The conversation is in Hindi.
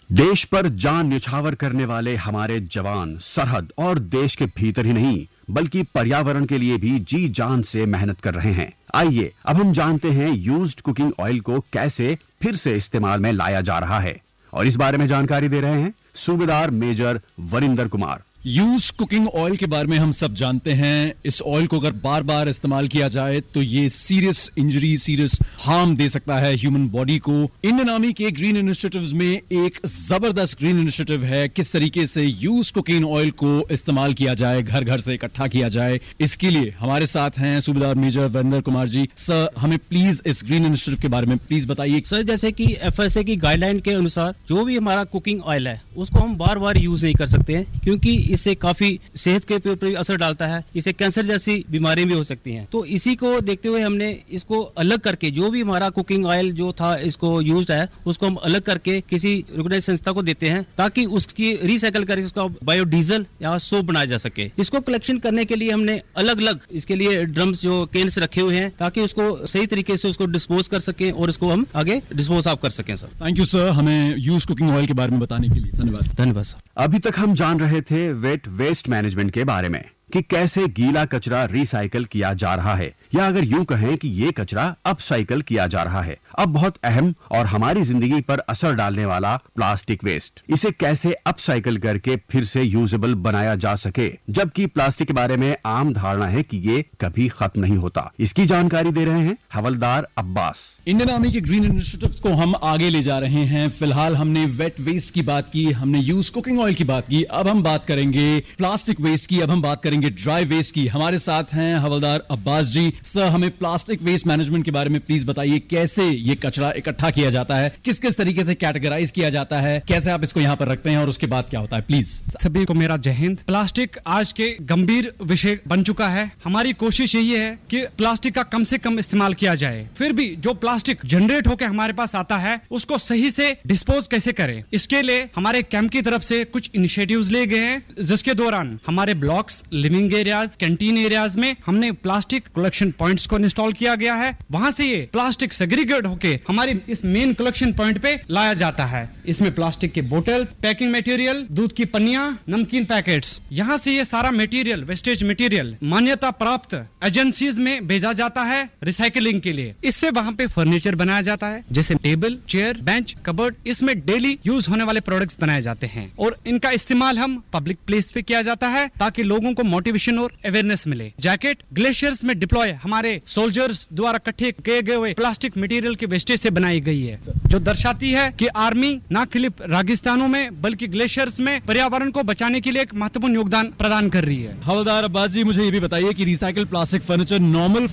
देश पर जान न्यौछावर करने वाले हमारे जवान सरहद और देश के भीतर ही नहीं बल्कि पर्यावरण के लिए भी जी जान से मेहनत कर रहे हैं। आइए अब हम जानते हैं यूज्ड कुकिंग ऑयल को कैसे फिर से इस्तेमाल में लाया जा रहा है, और इस बारे में जानकारी दे रहे हैं सूबेदार major Varinder Kumar. Use cooking oil के बारे में हम सब जानते हैं। इस ऑयल को अगर बार बार इस्तेमाल किया जाए तो ये सीरियस इंजरी, सीरियस हार्म दे सकता है ह्यूमन बॉडी को। इंडियन आर्मी के ग्रीन इनिशिएटिव्स में एक जबरदस्त ग्रीन इनिशिएटिव है किस तरीके से यूज कुकिंग ऑयल को इस्तेमाल किया जाए, घर घर से इकट्ठा किया जाए। इसके लिए हमारे साथ हैं सूबेदार मेजर वरिंदर कुमार जी। सर, हमें प्लीज इस ग्रीन इनिशिएटिव के बारे में प्लीज बताइए। सर, जैसे कि FSA की गाइडलाइन के अनुसार जो भी हमारा कुकिंग ऑयल है उसको हम बार बार यूज नहीं कर सकते हैं, क्योंकि इससे काफी सेहत के ऊपर भी असर डालता है। इससे कैंसर जैसी बीमारियां भी हो सकती हैं। तो इसी को देखते हुए हमने इसको अलग करके, जो भी हमारा कुकिंग ऑयल जो था इसको यूज्ड है उसको हम अलग करके किसी रिकॉग्नाइज्ड संस्था को देते हैं ताकि उसकी रिसाइकल करके उसका बायोडीजल या सोप बनाया जा सके। इसको कलेक्शन करने के लिए हमने अलग अलग इसके लिए ड्रम्स जो केन्स रखे हुए हैं ताकि उसको सही तरीके से उसको डिस्पोज कर सके और इसको हम आगे डिस्पोज ऑफ कर सकें। सर, थैंक यू सर, हमें यूज कुकिंग ऑयल के बारे में बताने के लिए धन्यवाद। धन्यवाद सर। अभी तक हम जान रहे थे वेट वेस्ट मैनेजमेंट के बारे में कि कैसे गीला कचरा रिसाइकल किया जा रहा है, या अगर यूं कहें कि ये कचरा अपसाइकल किया जा रहा है। अब बहुत अहम और हमारी जिंदगी पर असर डालने वाला प्लास्टिक वेस्ट, इसे कैसे अपसाइकल करके फिर से यूजेबल बनाया जा सके, जबकि प्लास्टिक के बारे में आम धारणा है कि ये कभी खत्म नहीं होता। इसकी जानकारी दे रहे हैं हवलदार अब्बास। इंडियन आर्मी के ग्रीन इनिशिएटिव्स को हम आगे ले जा रहे हैं। फिलहाल हमने वेट वेस्ट की बात की, हमने यूज कुकिंग ऑयल की बात की, अब हम बात करेंगे प्लास्टिक वेस्ट की, अब हम बात करेंगे ड्राई वेस्ट की। हमारे साथ हैं हवलदार अब्बास जी। सर, हमें प्लास्टिक वेस्ट मैनेजमेंट के बारे में प्लीज बताइए, कैसे ये कचरा इकट्ठा किया जाता है, किस किस तरीके से कैटेगराइज किया जाता है, कैसे आप इसको यहाँ पर रखते हैं और उसके बाद क्या होता है। प्लीज। सभी को मेरा जय हिंद। प्लास्टिक आज के गंभीर विषय बन चुका है। हमारी कोशिश यही है कि प्लास्टिक का कम से कम इस्तेमाल किया जाए। फिर भी जो प्लास्टिक जनरेट होकर हमारे पास आता है उसको सही से डिस्पोज कैसे करें, इसके लिए हमारे कैंप की तरफ से कुछ इनिशिएटिव्स लिए गए हैं, जिसके दौरान हमारे blocks, living areas, canteen areas में हमने प्लास्टिक कलेक्शन पॉइंट्स को इंस्टॉल किया गया है। वहां से ये प्लास्टिक सेग्रीगेट होके हमारे इस मेन कलेक्शन पॉइंट पे लाया जाता है। इसमें प्लास्टिक के बोतल्स, पैकिंग मटेरियल, दूध की पन्नियां, नमकीन पैकेट्स, यहाँ से ये सारा मटेरियल, वेस्टेज मटेरियल मान्यता प्राप्त एजेंसीज में भेजा जाता है रिसाइकलिंग के लिए। इससे वहाँ पे फर्नीचर बनाया जाता है, जैसे टेबल, चेयर, बेंच, कबर्ड। इसमें डेली यूज होने वाले प्रोडक्ट्स बनाए जाते हैं और इनका इस्तेमाल हम पब्लिक प्लेस पे किया जाता है ताकि लोगों को मोटिवेशन और अवेयरनेस मिले। जैकेट ग्लेशियर्स में डिप्लॉय हमारे सोल्जर्स द्वारा इकट्ठे किए गए हुए प्लास्टिक मटेरियल के वेस्टेज से बनाई गई है, जो दर्शाती है कि आर्मी न केवल रेगिस्तानों में बल्कि ग्लेशियर्स में पर्यावरण को बचाने के लिए एक महत्वपूर्ण योगदान प्रदान कर रही है। हवलदार अब्बास जी, मुझे ये भी बताइए कि रिसाइकल प्लास्टिक फर्नीचर नॉर्मल